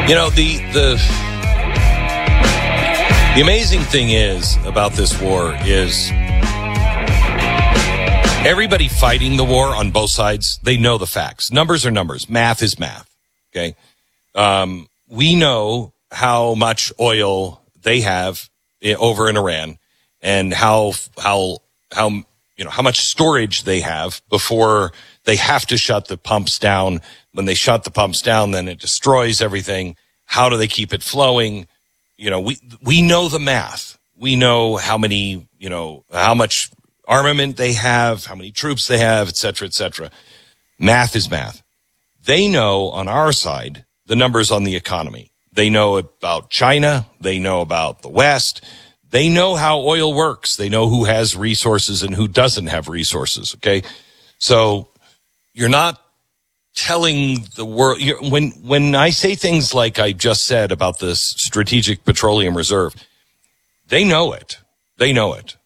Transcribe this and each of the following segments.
You know, the amazing thing is about this war is everybody fighting the war on both sides, they know the facts. Numbers are numbers. Math is math. Okay. We know how much oil they have over in Iran and how much storage they have before they have to shut the pumps down. When they shut the pumps down, then it destroys everything. How do they keep it flowing? You know, we know the math. We know how many, how much armament they have, how many troops they have, et cetera, et cetera. Math is math. They know on our side the numbers on the economy. They know about China. They know about the West. They know how oil works. They know who has resources and who doesn't have resources. Okay. So you're not telling the world when I say things like I just said about this strategic petroleum reserve, they know it. They know it.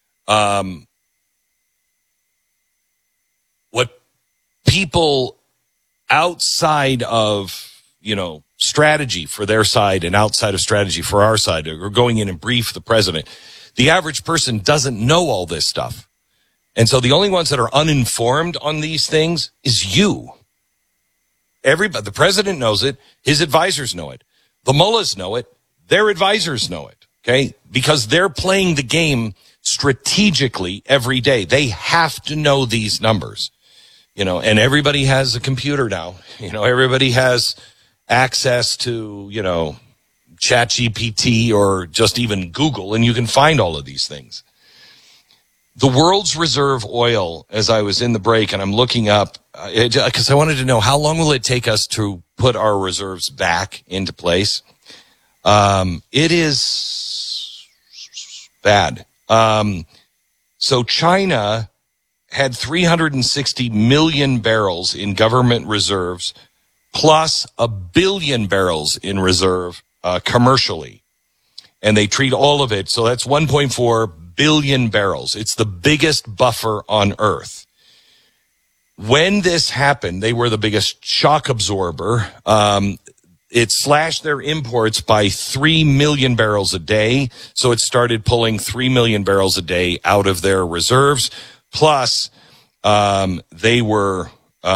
What people outside of, strategy for their side and outside of strategy for our side are going in and brief the president. The average person doesn't know all this stuff. And so the only ones that are uninformed on these things is you. Everybody, the president knows it. His advisors know it. The mullahs know it. Their advisors know it. Okay. Because they're playing the game strategically every day. They have to know these numbers, and everybody has a computer now. Everybody has access to, ChatGPT or just even Google, and you can find all of these things. The world's reserve oil, as I was in the break and I'm looking up, because I wanted to know how long will it take us to put our reserves back into place. It is bad. So China had 360 million barrels in government reserves, plus 1 billion barrels in reserve commercially. And they treat all of it. So that's 1.4 billion barrels. It's the biggest buffer on Earth. When this happened, they were the biggest shock absorber. It slashed their imports by 3 million barrels a day. So it started pulling 3 million barrels a day out of their reserves. Plus, they were,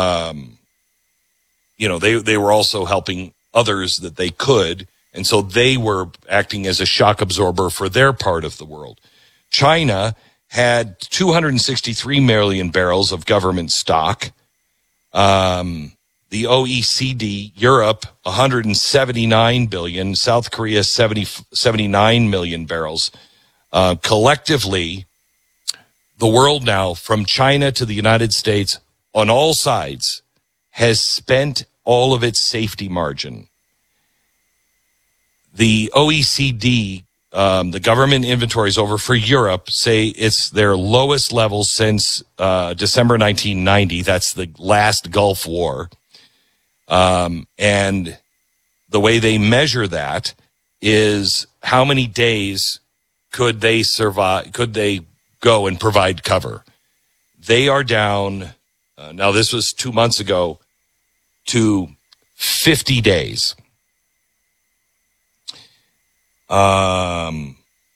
they were also helping others that they could. And so they were acting as a shock absorber for their part of the world. China had 263 million barrels of government stock. The OECD, Europe, 179 billion. South Korea, 79 million barrels. Collectively, the world now, from China to the United States, on all sides, has spent all of its safety margin. The OECD, the government inventories over for Europe say it's their lowest level since December 1990. That's the last Gulf War. And the way they measure that is how many days could they survive, could they go and provide cover. They are down, now this was 2 months ago, to 50 days. Wow.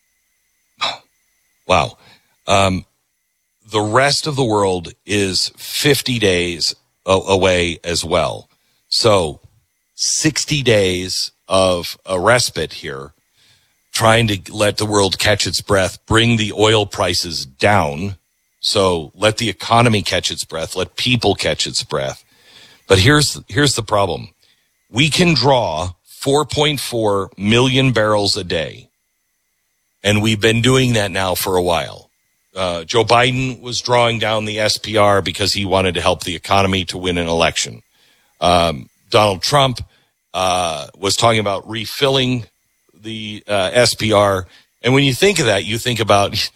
The rest of the world is 50 days away as well. So 60 days of a respite here, trying to let the world catch its breath, bring the oil prices down. So let the economy catch its breath, let people catch its breath. But here's the problem. We can draw 4.4 million barrels a day. And we've been doing that now for a while. Joe Biden was drawing down the SPR because he wanted to help the economy to win an election. Donald Trump was talking about refilling the SPR. And when you think of that, you think about